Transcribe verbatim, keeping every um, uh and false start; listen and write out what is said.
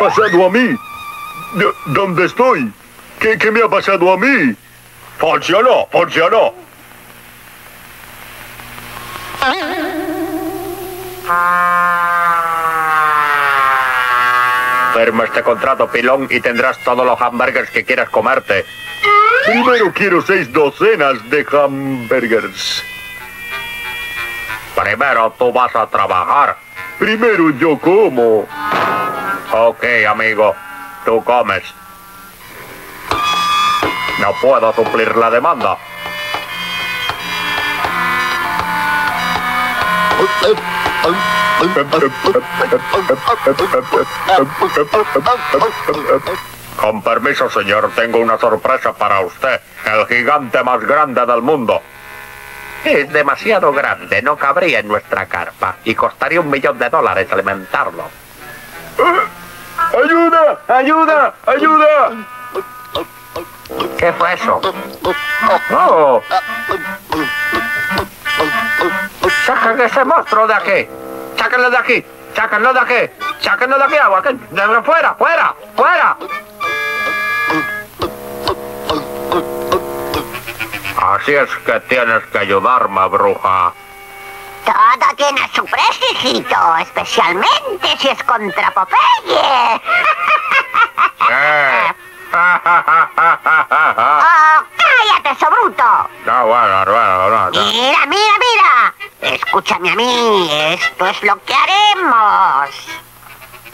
pasado a mí? D- ¿Dónde estoy? ¿Qué, ¿Qué me ha pasado a mí? Funcionó, funcionó. Firma este contrato, pilón, y tendrás todos los hamburgers que quieras comerte. Primero quiero seis docenas de hamburgers. Primero tú vas a trabajar. Primero yo como. Ok, amigo, tú comes. No puedo suplir la demanda. Con permiso, señor, tengo una sorpresa para usted. El gigante más grande del mundo. Es demasiado grande, no cabría en nuestra carpa. Y costaría un millón de dólares alimentarlo. ¡Ayuda! ¡Ayuda! ¡Ayuda! ¿Qué fue eso? ¡Oh! ¡Sacan ese monstruo de aquí! ¡Sáquenlo de aquí! ¡Sáquenlo de aquí! ¡Sáquenlo de aquí! ¡Agua! ¡De fuera! ¡Fuera! ¡Fuera! Así es que tienes que ayudarme, bruja. Todo tiene su precio, especialmente si es contra Popeye. ¿Qué? ¡Oh, cállate, sobruto! No, bueno, bueno, no, no. Mira, mira, mira. Escúchame a mí, esto es lo que haremos.